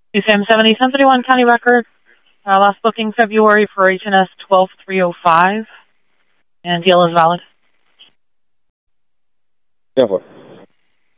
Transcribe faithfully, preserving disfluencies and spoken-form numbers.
U S A M seventy, ten thirty-one County Record. Uh, last booking February for H N S twelve three oh five. And deal is valid. Go for it.